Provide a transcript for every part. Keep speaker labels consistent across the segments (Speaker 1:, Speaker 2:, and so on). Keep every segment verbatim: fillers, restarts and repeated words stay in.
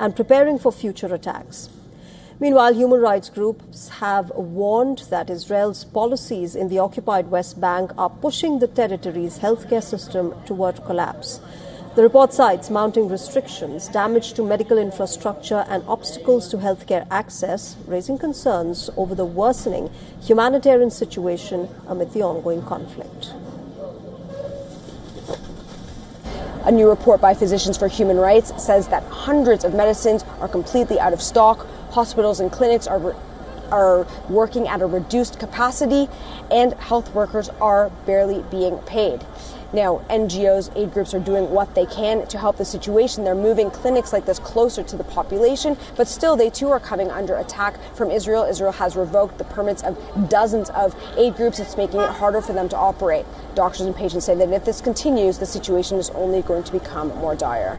Speaker 1: and preparing for future attacks. Meanwhile, human rights groups have warned that Israel's policies in the occupied West Bank are pushing the territory's healthcare system toward collapse. The report cites mounting restrictions, damage to medical infrastructure, and obstacles to healthcare access, raising concerns over the worsening humanitarian situation amid the ongoing conflict.
Speaker 2: A new report by Physicians for Human Rights says that hundreds of medicines are completely out of stock. Hospitals and clinics are are working at a reduced capacity, and health workers are barely being paid. Now, N G Os, aid groups are doing what they can to help the situation. They're moving clinics like this closer to the population, but still they too are coming under attack from Israel. Israel has revoked the permits of dozens of aid groups. It's making it harder for them to operate. Doctors and patients say that if this continues, the situation is only going to become more dire.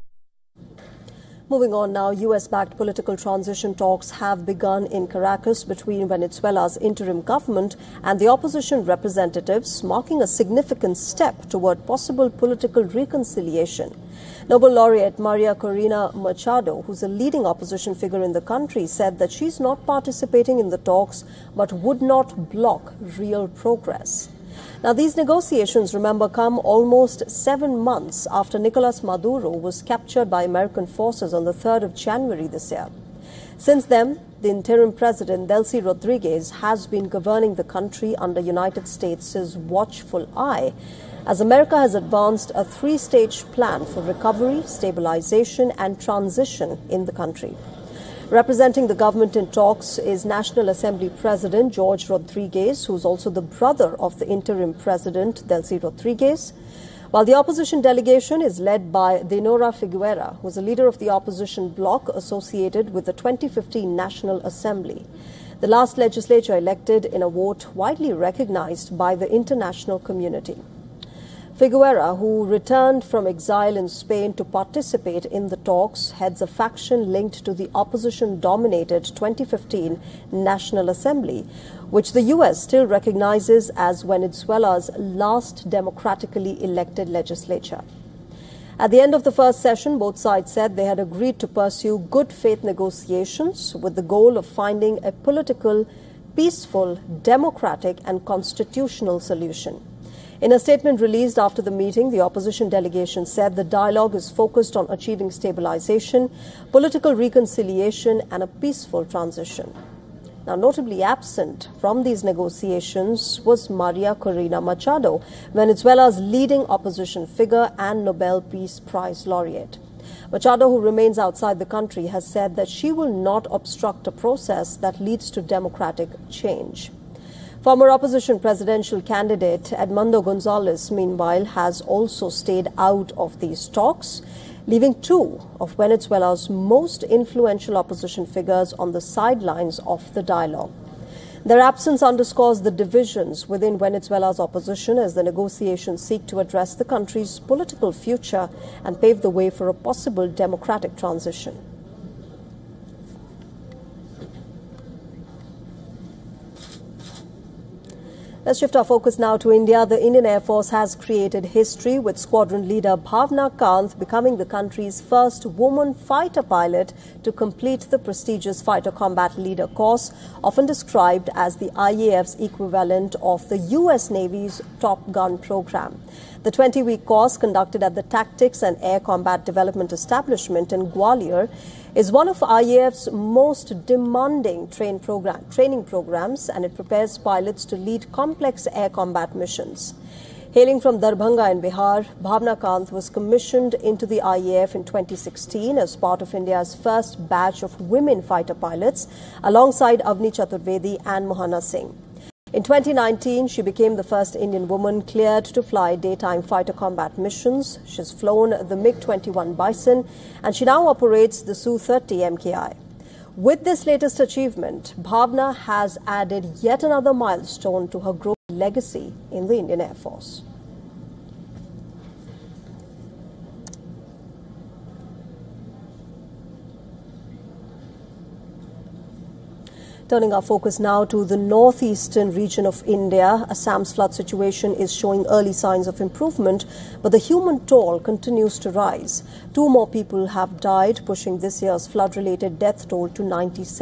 Speaker 1: Moving on now, U S-backed political transition talks have begun in Caracas between Venezuela's interim government and the opposition representatives, marking a significant step toward possible political reconciliation. Nobel laureate Maria Corina Machado, who's a leading opposition figure in the country, said that she's not participating in the talks but would not block real progress. Now, these negotiations, remember, come almost seven months after Nicolas Maduro was captured by American forces on the third of January this year. Since then, the interim president, Delcy Rodriguez, has been governing the country under United States' watchful eye, as America has advanced a three-stage plan for recovery, stabilization, and transition in the country. Representing the government in talks is National Assembly President George Rodriguez, who is also the brother of the interim president, Delcy Rodriguez, while the opposition delegation is led by Dinora Figuera, who is a leader of the opposition bloc associated with the twenty fifteen National Assembly, the last legislature elected in a vote widely recognized by the international community. Figuera, who returned from exile in Spain to participate in the talks, heads a faction linked to the opposition-dominated twenty fifteen National Assembly, which the U S still recognizes as Venezuela's last democratically elected legislature. At the end of the first session, both sides said they had agreed to pursue good faith negotiations with the goal of finding a political, peaceful, democratic, and constitutional solution. In a statement released after the meeting, the opposition delegation said the dialogue is focused on achieving stabilization, political reconciliation, and a peaceful transition. Now, notably absent from these negotiations was Maria Corina Machado, Venezuela's leading opposition figure and Nobel Peace Prize laureate. Machado, who remains outside the country, has said that she will not obstruct a process that leads to democratic change. Former opposition presidential candidate Edmundo Gonzalez, meanwhile, has also stayed out of these talks, leaving two of Venezuela's most influential opposition figures on the sidelines of the dialogue. Their absence underscores the divisions within Venezuela's opposition as the negotiations seek to address the country's political future and pave the way for a possible democratic transition. Let's shift our focus now to India. The Indian Air Force has created history with squadron leader Bhavna Kant becoming the country's first woman fighter pilot to complete the prestigious Fighter Combat Leader course, often described as the I A F's equivalent of the U S Navy's Top Gun program. The twenty-week course, conducted at the Tactics and Air Combat Development Establishment in Gwalior, is one of I A F's most demanding train program, training programs, and it prepares pilots to lead complex air combat missions. Hailing from Darbhanga in Bihar, Bhavna Kant was commissioned into the I A F in twenty sixteen as part of India's first batch of women fighter pilots, alongside Avni Chaturvedi and Mohana Singh. In twenty nineteen, she became the first Indian woman cleared to fly daytime fighter combat missions. She's flown the MiG twenty-one Bison, and she now operates the S U thirty M K I. With this latest achievement, Bhavna has added yet another milestone to her growing legacy in the Indian Air Force. Turning our focus now to the northeastern region of India, Assam's flood situation is showing early signs of improvement, but the human toll continues to rise. Two more people have died, pushing this year's flood-related death toll to ninety-seven.